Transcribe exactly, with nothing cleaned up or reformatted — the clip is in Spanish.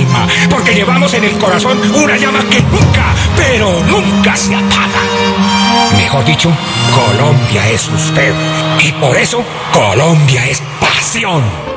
alma, porque llevamos en el corazón una llama que nunca, pero nunca se apaga. Mejor dicho, Colombia es usted, y por eso Colombia es pasión.